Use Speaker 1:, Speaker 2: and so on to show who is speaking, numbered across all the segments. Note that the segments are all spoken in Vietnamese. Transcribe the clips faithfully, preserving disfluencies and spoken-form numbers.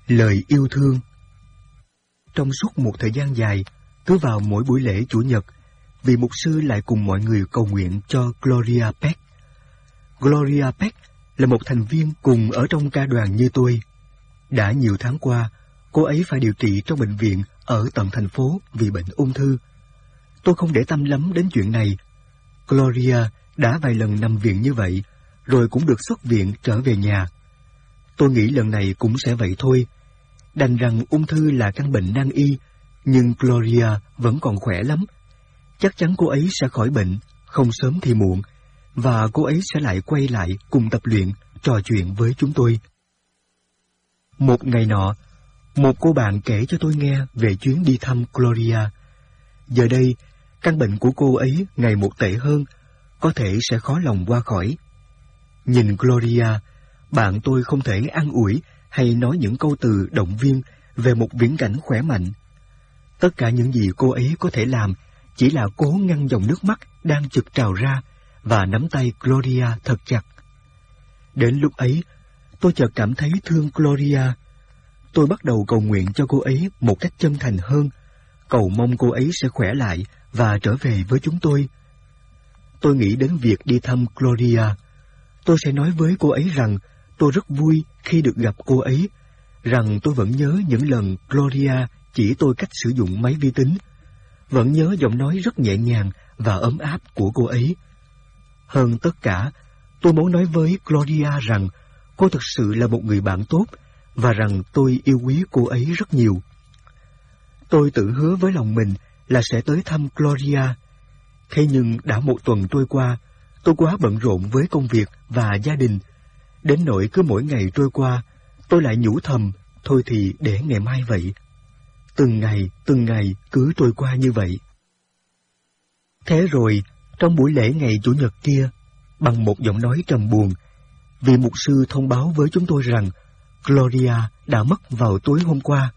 Speaker 1: Lời yêu thương. Trong suốt một thời gian dài, cứ vào mỗi buổi lễ Chủ nhật, vị mục sư lại cùng mọi người cầu nguyện cho Gloria Peck. Gloria Peck là một thành viên cùng ở trong ca đoàn như tôi. Đã nhiều tháng qua, cô ấy phải điều trị trong bệnh viện ở tận thành phố vì bệnh ung thư. Tôi không để tâm lắm đến chuyện này. Gloria đã vài lần nằm viện như vậy, rồi cũng được xuất viện trở về nhà. Tôi nghĩ lần này cũng sẽ vậy thôi. Đành rằng ung thư là căn bệnh nan y, nhưng Gloria vẫn còn khỏe lắm. Chắc chắn cô ấy sẽ khỏi bệnh, không sớm thì muộn, và cô ấy sẽ lại quay lại cùng tập luyện, trò chuyện với chúng tôi. Một ngày nọ, một cô bạn kể cho tôi nghe về chuyến đi thăm Gloria. Giờ đây, căn bệnh của cô ấy ngày một tệ hơn, có thể sẽ khó lòng qua khỏi. Nhìn Gloria, bạn tôi không thể an ủi hay nói những câu từ động viên về một viễn cảnh khỏe mạnh. Tất cả những gì cô ấy có thể làm chỉ là cố ngăn dòng nước mắt đang chực trào ra và nắm tay Gloria thật chặt. Đến lúc ấy, tôi chợt cảm thấy thương Gloria. Tôi bắt đầu cầu nguyện cho cô ấy một cách chân thành hơn, cầu mong cô ấy sẽ khỏe lại và trở về với chúng tôi. Tôi nghĩ đến việc đi thăm Gloria. Tôi sẽ nói với cô ấy rằng tôi rất vui khi được gặp cô ấy, rằng tôi vẫn nhớ những lần Gloria chỉ tôi cách sử dụng máy vi tính, vẫn nhớ giọng nói rất nhẹ nhàng và ấm áp của cô ấy. Hơn tất cả, tôi muốn nói với Gloria rằng cô thực sự là một người bạn tốt và rằng tôi yêu quý cô ấy rất nhiều. Tôi tự hứa với lòng mình là sẽ tới thăm Gloria. Thế nhưng đã một tuần trôi qua, tôi quá bận rộn với công việc và gia đình, đến nỗi cứ mỗi ngày trôi qua, tôi lại nhủ thầm, thôi thì để ngày mai vậy. Từng ngày, từng ngày cứ trôi qua như vậy. Thế rồi, trong buổi lễ ngày Chủ nhật kia, bằng một giọng nói trầm buồn, vị mục sư thông báo với chúng tôi rằng Gloria đã mất vào tối hôm qua.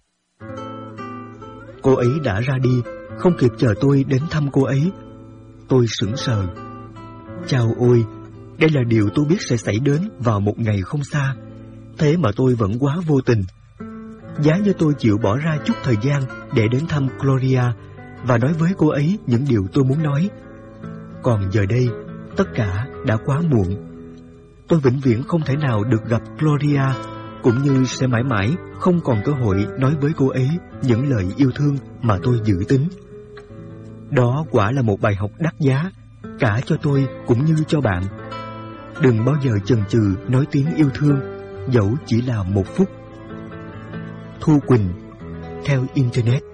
Speaker 1: Cô ấy đã ra đi, không kịp chờ tôi đến thăm cô ấy. Tôi sững sờ. Chao ôi, đây là điều tôi biết sẽ xảy đến vào một ngày không xa, thế mà tôi vẫn quá vô tình. Giá như tôi chịu bỏ ra chút thời gian để đến thăm Gloria và nói với cô ấy những điều tôi muốn nói. Còn giờ đây, tất cả đã quá muộn. Tôi vĩnh viễn không thể nào được gặp Gloria, cũng như sẽ mãi mãi không còn cơ hội nói với cô ấy những lời yêu thương mà tôi dự tính. Đó quả là một bài học đắt giá, cả cho tôi cũng như cho bạn. Đừng bao giờ chần chừ nói tiếng yêu thương, dẫu chỉ là một phút. Thu Quỳnh, theo Internet.